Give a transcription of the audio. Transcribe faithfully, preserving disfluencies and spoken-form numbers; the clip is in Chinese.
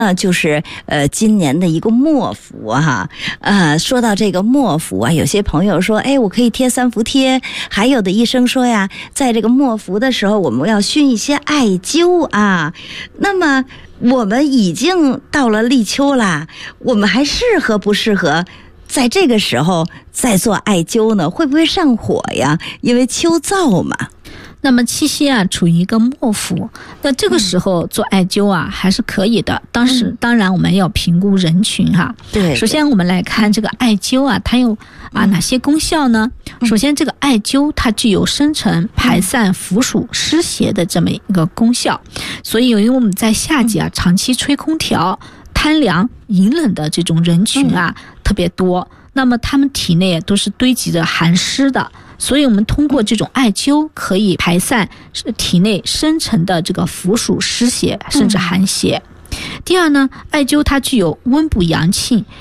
呃，就是呃，今年的一个末伏哈，呃，说到这个末伏啊，有些朋友说，哎，我可以贴三伏贴，还有的医生说呀，在这个末伏的时候，我们要熏一些艾灸啊。那么我们已经到了立秋啦，我们还适合不适合在这个时候再做艾灸呢？会不会上火呀？因为秋燥嘛。 那么七夕啊，处于一个末伏，那这个时候做艾灸啊，嗯、还是可以的。当时当然我们要评估人群哈。 对。 首先我们来看这个艾灸啊，它有啊哪些功效呢？嗯、首先这个艾灸它具有生成、排散伏暑湿邪的这么一个功效，所以由于我们在夏季啊长期吹空调、贪凉、饮冷的这种人群啊、嗯、特别多，那么他们体内都是堆积着寒湿的。所以我们通过这种艾灸可以排散体内生成的这个伏暑湿邪甚至寒邪。第二呢，艾灸它具有温补阳气、